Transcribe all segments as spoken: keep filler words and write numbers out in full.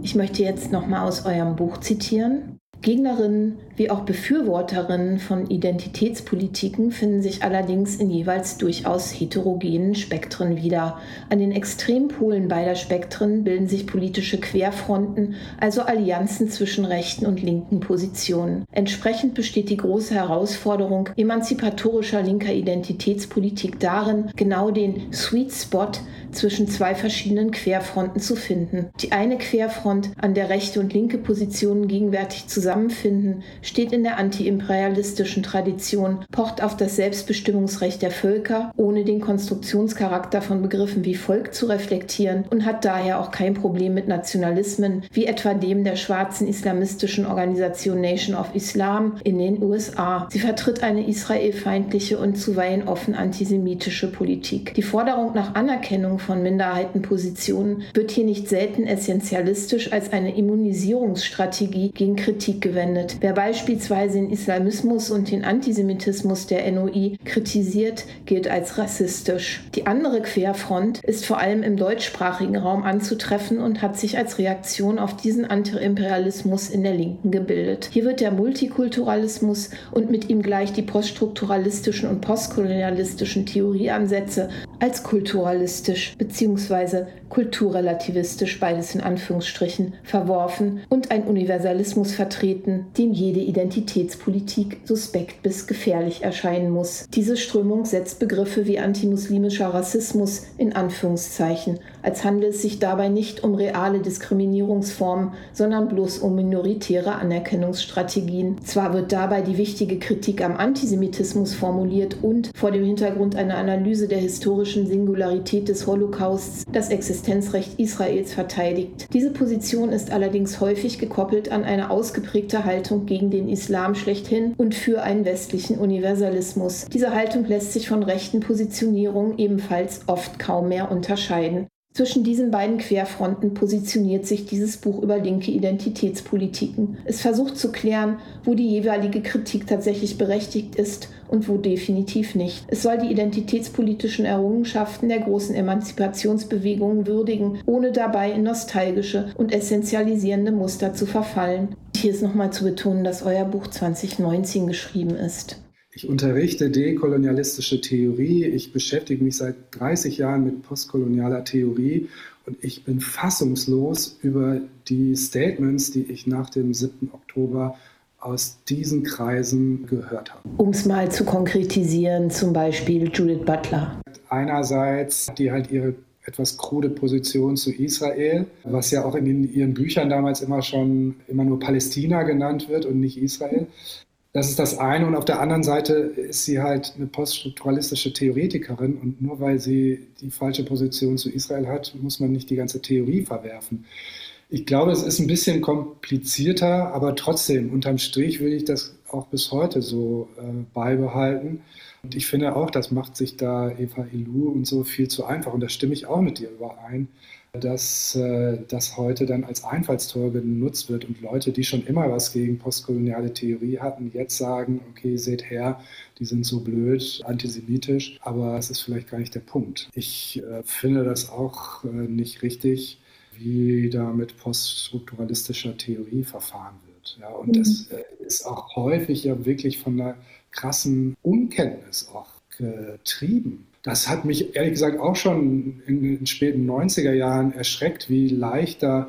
Ich möchte jetzt nochmal aus eurem Buch zitieren. Gegnerinnen wie auch Befürworterinnen von Identitätspolitiken finden sich allerdings in jeweils durchaus heterogenen Spektren wieder. An den Extrempolen beider Spektren bilden sich politische Querfronten, also Allianzen zwischen rechten und linken Positionen. Entsprechend besteht die große Herausforderung emanzipatorischer linker Identitätspolitik darin, genau den Sweet Spot zwischen zwei verschiedenen Querfronten zu finden. Die eine Querfront, an der rechte und linke Positionen gegenwärtig zusammenfinden, steht in der antiimperialistischen Tradition, pocht auf das Selbstbestimmungsrecht der Völker, ohne den Konstruktionscharakter von Begriffen wie Volk zu reflektieren und hat daher auch kein Problem mit Nationalismen, wie etwa dem der schwarzen islamistischen Organisation Nation of Islam in den U S A. Sie vertritt eine israelfeindliche und zuweilen offen antisemitische Politik. Die Forderung nach Anerkennung von Minderheitenpositionen wird hier nicht selten essentialistisch als eine Immunisierungsstrategie gegen Kritik gewendet. Wer beispielsweise den Islamismus und den Antisemitismus der N O I kritisiert, gilt als rassistisch. Die andere Querfront ist vor allem im deutschsprachigen Raum anzutreffen und hat sich als Reaktion auf diesen Antiimperialismus in der Linken gebildet. Hier wird der Multikulturalismus und mit ihm gleich die poststrukturalistischen und postkolonialistischen Theorieansätze als kulturalistisch bzw. kulturrelativistisch, beides in Anführungsstrichen, verworfen und ein Universalismus vertreten, dem jede Identitätspolitik suspekt bis gefährlich erscheinen muss. Diese Strömung setzt Begriffe wie antimuslimischer Rassismus in Anführungszeichen, als handle es sich dabei nicht um reale Diskriminierungsformen, sondern bloß um minoritäre Anerkennungsstrategien. Zwar wird dabei die wichtige Kritik am Antisemitismus formuliert und vor dem Hintergrund einer Analyse der historischen Singularität des Holocausts das Existenzrecht Israels verteidigt. Diese Position ist allerdings häufig gekoppelt an eine ausgeprägte Haltung gegen den Islam schlechthin und für einen westlichen Universalismus. Diese Haltung lässt sich von rechten Positionierungen ebenfalls oft kaum mehr unterscheiden. Zwischen diesen beiden Querfronten positioniert sich dieses Buch über linke Identitätspolitiken. Es versucht zu klären, wo die jeweilige Kritik tatsächlich berechtigt ist und wo definitiv nicht. Es soll die identitätspolitischen Errungenschaften der großen Emanzipationsbewegungen würdigen, ohne dabei in nostalgische und essentialisierende Muster zu verfallen. Hier ist nochmal zu betonen, dass euer Buch zwanzig neunzehn geschrieben ist. Ich unterrichte dekolonialistische Theorie. Ich beschäftige mich seit dreißig Jahren mit postkolonialer Theorie und ich bin fassungslos über die Statements, die ich nach dem siebten Oktober aus diesen Kreisen gehört habe. Um es mal zu konkretisieren, zum Beispiel Judith Butler. Einerseits hat die halt ihre etwas krude Position zu Israel, was ja auch in den, ihren Büchern damals immer schon immer nur Palästina genannt wird und nicht Israel. Das ist das eine. Und auf der anderen Seite ist sie halt eine poststrukturalistische Theoretikerin. Und nur weil sie die falsche Position zu Israel hat, muss man nicht die ganze Theorie verwerfen. Ich glaube, es ist ein bisschen komplizierter, aber trotzdem, unterm Strich würde ich das auch bis heute so äh, beibehalten. Und ich finde auch, das macht sich da Eva Illouz und so viel zu einfach. Und da stimme ich auch mit dir überein, dass äh, das heute dann als Einfallstor genutzt wird und Leute, die schon immer was gegen postkoloniale Theorie hatten, jetzt sagen, okay, seht her, die sind so blöd, antisemitisch, aber das ist vielleicht gar nicht der Punkt. Ich äh, finde das auch äh, nicht richtig, wie da mit poststrukturalistischer Theorie verfahren wird. Ja, und mhm. das äh, ist auch häufig ja wirklich von einer krassen Unkenntnis auch getrieben. Das hat mich ehrlich gesagt auch schon in den späten neunziger Jahren erschreckt, wie leicht da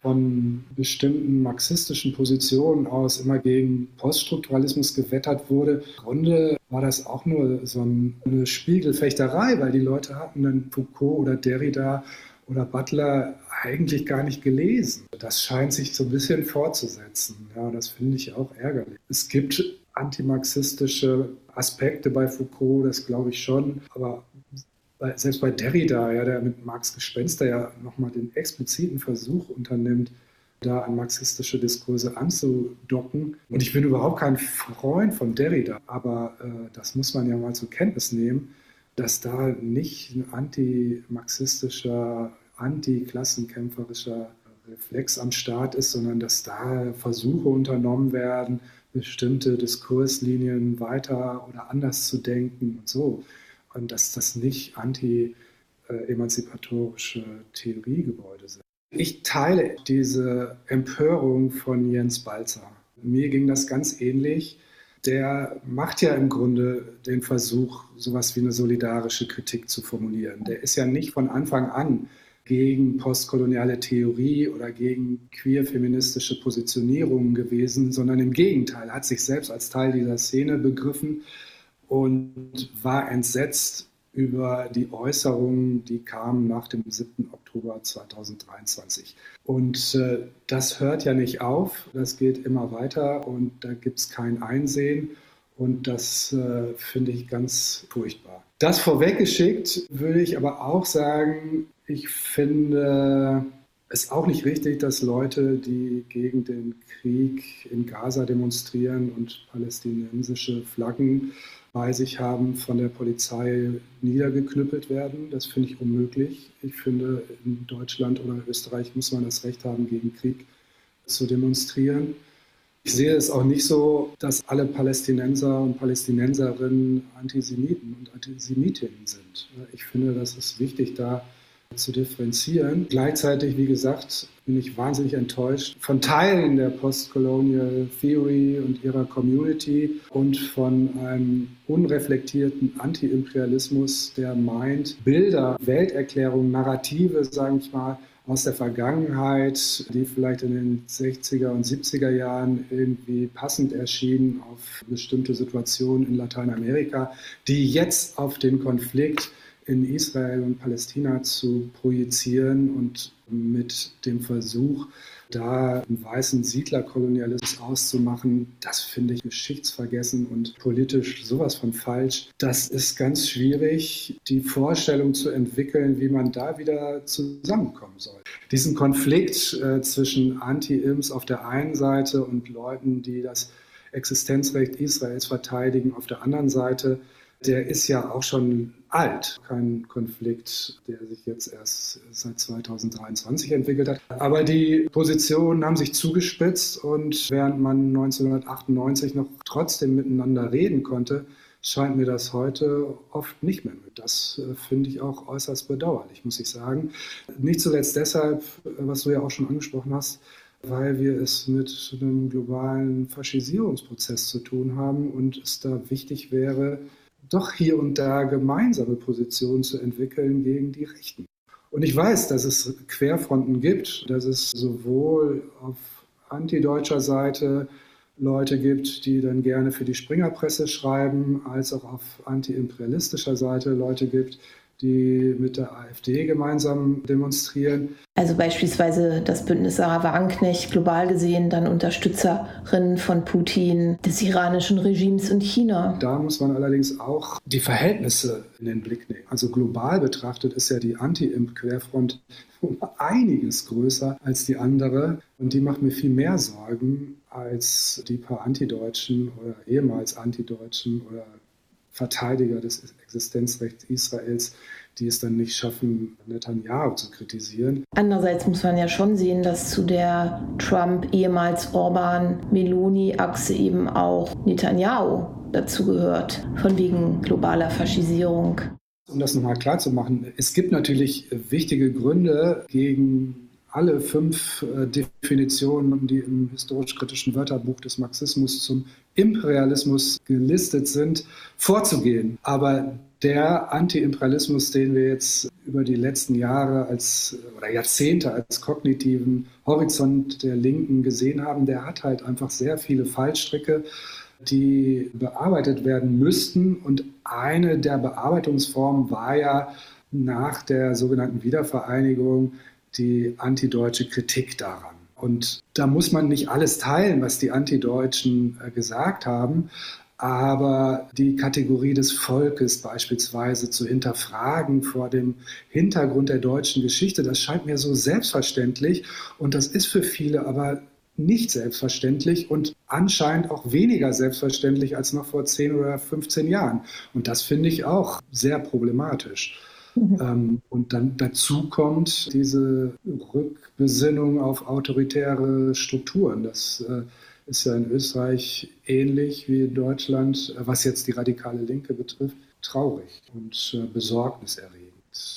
von bestimmten marxistischen Positionen aus immer gegen Poststrukturalismus gewettert wurde. Im Grunde war das auch nur so eine Spiegelfechterei, weil die Leute hatten dann Foucault oder Derrida oder Butler eigentlich gar nicht gelesen. Das scheint sich so ein bisschen fortzusetzen. Ja, das finde ich auch ärgerlich. Es gibt antimarxistische Aspekte bei Foucault, das glaube ich schon, aber bei, selbst bei Derrida, ja, der mit Marx Gespenster ja nochmal den expliziten Versuch unternimmt, da an marxistische Diskurse anzudocken. Und ich bin überhaupt kein Freund von Derrida, aber äh, das muss man ja mal zur Kenntnis nehmen, dass da nicht ein antimarxistischer, antiklassenkämpferischer Reflex am Start ist, sondern dass da Versuche unternommen werden, bestimmte Diskurslinien weiter oder anders zu denken und so. Und dass das nicht anti-emanzipatorische Theoriegebäude sind. Ich teile diese Empörung von Jens Balzer. Mir ging das ganz ähnlich. Der macht ja im Grunde den Versuch, sowas wie eine solidarische Kritik zu formulieren. Der ist ja nicht von Anfang an gegen postkoloniale Theorie oder gegen queer-feministische Positionierungen gewesen, sondern im Gegenteil, hat sich selbst als Teil dieser Szene begriffen und war entsetzt über die Äußerungen, die kamen nach dem siebten Oktober zweitausenddreiundzwanzig. Und äh, das hört ja nicht auf, das geht immer weiter und da gibt es kein Einsehen und das äh, finde ich ganz furchtbar. Das vorweggeschickt würde ich aber auch sagen, ich finde es auch nicht richtig, dass Leute, die gegen den Krieg in Gaza demonstrieren und palästinensische Flaggen bei sich haben, von der Polizei niedergeknüppelt werden. Das finde ich unmöglich. Ich finde, in Deutschland oder Österreich muss man das Recht haben, gegen Krieg zu demonstrieren. Ich sehe es auch nicht so, dass alle Palästinenser und Palästinenserinnen Antisemiten und Antisemitinnen sind. Ich finde, das ist wichtig, da zu differenzieren. Gleichzeitig, wie gesagt, bin ich wahnsinnig enttäuscht von Teilen der Postcolonial Theory und ihrer Community und von einem unreflektierten Anti-Imperialismus, der meint, Bilder, Welterklärungen, Narrative, sage ich mal, aus der Vergangenheit, die vielleicht in den sechziger und siebziger Jahren irgendwie passend erschienen auf bestimmte Situationen in Lateinamerika, die jetzt auf den Konflikt in Israel und Palästina zu projizieren und mit dem Versuch, da einen weißen Siedlerkolonialismus auszumachen, das finde ich geschichtsvergessen und politisch sowas von falsch. Das ist ganz schwierig, die Vorstellung zu entwickeln, wie man da wieder zusammenkommen soll. Diesen Konflikt äh, zwischen Anti-Ims auf der einen Seite und Leuten, die das Existenzrecht Israels verteidigen, auf der anderen Seite, der ist ja auch schon alt. Kein Konflikt, der sich jetzt erst seit zweitausenddreiundzwanzig entwickelt hat. Aber die Positionen haben sich zugespitzt und während man neunzehnhundertachtundneunzig noch trotzdem miteinander reden konnte, scheint mir das heute oft nicht mehr. Das äh, finde ich auch äußerst bedauerlich, muss ich sagen. Nicht zuletzt deshalb, was du ja auch schon angesprochen hast, weil wir es mit einem globalen Faschisierungsprozess zu tun haben und es da wichtig wäre, doch hier und da gemeinsame Positionen zu entwickeln gegen die Rechten. Und ich weiß, dass es Querfronten gibt, dass es sowohl auf antideutscher Seite Leute gibt, die dann gerne für die Springerpresse schreiben, als auch auf antiimperialistischer Seite Leute gibt, die mit der AfD gemeinsam demonstrieren. Also beispielsweise das Bündnis Sarah Wagenknecht, global gesehen dann Unterstützerin von Putin, des iranischen Regimes und China. Da muss man allerdings auch die Verhältnisse in den Blick nehmen. Also global betrachtet ist ja die Anti-Imp-Querfront um einiges größer als die andere. Und die macht mir viel mehr Sorgen als die paar Antideutschen oder ehemals Antideutschen oder Verteidiger des Existenzrechts Israels, die es dann nicht schaffen, Netanyahu zu kritisieren. Andererseits muss man ja schon sehen, dass zu der Trump, ehemals Orban-Meloni-Achse eben auch Netanyahu dazugehört, von wegen globaler Faschisierung. Um das nochmal klar zu machen, es gibt natürlich wichtige Gründe gegen alle fünf äh, Definitionen, die im historisch-kritischen Wörterbuch des Marxismus zum Imperialismus gelistet sind, vorzugehen. Aber der Anti-Imperialismus, den wir jetzt über die letzten Jahre als oder Jahrzehnte als kognitiven Horizont der Linken gesehen haben, der hat halt einfach sehr viele Fallstricke, die bearbeitet werden müssten. Und eine der Bearbeitungsformen war ja nach der sogenannten Wiedervereinigung die antideutsche Kritik daran. Und da muss man nicht alles teilen, was die Antideutschen äh, gesagt haben, aber die Kategorie des Volkes beispielsweise zu hinterfragen vor dem Hintergrund der deutschen Geschichte, das scheint mir so selbstverständlich und das ist für viele aber nicht selbstverständlich und anscheinend auch weniger selbstverständlich als noch vor zehn oder fünfzehn Jahren. Und das finde ich auch sehr problematisch. Mhm. Ähm, und dann dazu kommt diese Rückbesinnung auf autoritäre Strukturen. Das äh, ist ja in Österreich ähnlich wie in Deutschland, was jetzt die radikale Linke betrifft, traurig und äh, besorgniserregend.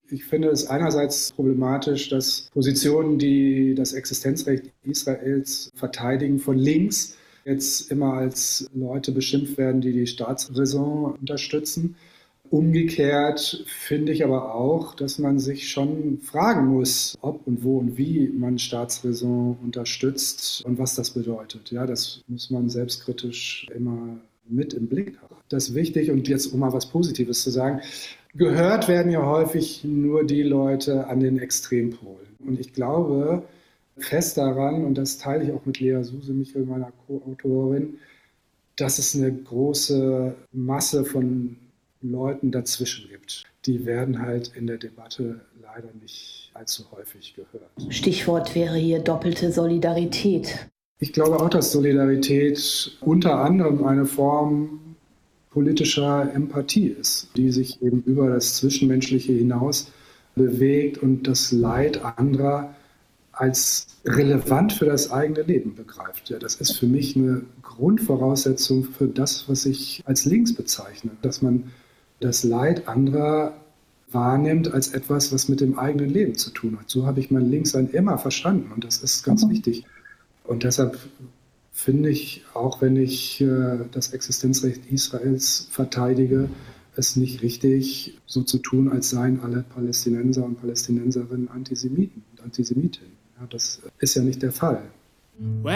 Ich finde es einerseits problematisch, dass Positionen, die das Existenzrecht Israels verteidigen, von links jetzt immer als Leute beschimpft werden, die die Staatsräson unterstützen. Umgekehrt finde ich aber auch, dass man sich schon fragen muss, ob und wo und wie man Staatsräson unterstützt und was das bedeutet. Ja, das muss man selbstkritisch immer mit im Blick haben. Das ist wichtig. Und jetzt, um mal was Positives zu sagen, gehört werden ja häufig nur die Leute an den Extrempolen. Und ich glaube fest daran, und das teile ich auch mit Lea Suse-Michel, meiner Co-Autorin, dass es eine große Masse von Leuten dazwischen gibt. Die werden halt in der Debatte leider nicht allzu häufig gehört. Stichwort wäre hier doppelte Solidarität. Ich glaube auch, dass Solidarität unter anderem eine Form politischer Empathie ist, die sich eben über das Zwischenmenschliche hinaus bewegt und das Leid anderer als relevant für das eigene Leben begreift. Ja, das ist für mich eine Grundvoraussetzung für das, was ich als links bezeichne, dass man das Leid anderer wahrnimmt als etwas, was mit dem eigenen Leben zu tun hat. So habe ich mein Linkssein immer verstanden und das ist ganz mhm. wichtig. Und deshalb finde ich, auch wenn ich äh, das Existenzrecht Israels verteidige, es nicht richtig, so zu tun, als seien alle Palästinenser und Palästinenserinnen Antisemiten und Antisemitinnen. Ja, das ist ja nicht der Fall.